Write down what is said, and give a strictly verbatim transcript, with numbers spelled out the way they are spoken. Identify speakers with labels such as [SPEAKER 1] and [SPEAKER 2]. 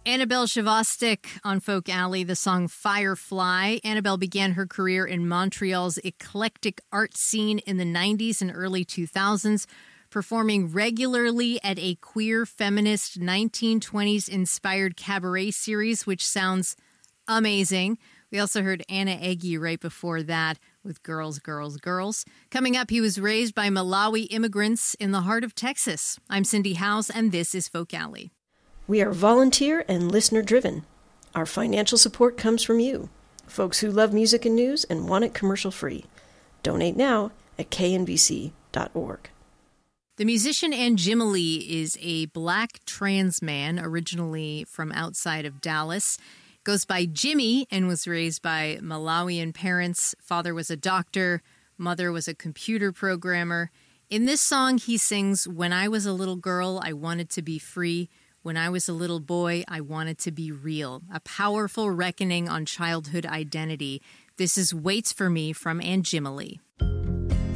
[SPEAKER 1] Annabelle Shavostik on Folk Alley, the song Firefly. Annabelle began her career in Montreal's eclectic art scene in the nineties and early two thousands, performing regularly at a queer feminist nineteen twenties-inspired cabaret series, which sounds amazing. We also heard Anna Eggy right before that with Girls, Girls, Girls. Coming up, he was raised by Malawi immigrants in the heart of Texas. I'm Cindy House, and this is Folk Alley.
[SPEAKER 2] We are volunteer and listener-driven. Our financial support comes from you, folks who love music and news and want it commercial-free. Donate now at k n b c dot org.
[SPEAKER 1] The musician Anjimalee is a black trans man, originally from outside of Dallas. Goes by Jimmy and was raised by Malawian parents. Father was a doctor. Mother was a computer programmer. In this song, he sings, "When I was a little girl, I wanted to be free. When I was a little boy, I wanted to be real." A powerful reckoning on childhood identity. This is Waits for Me from Anjimalee.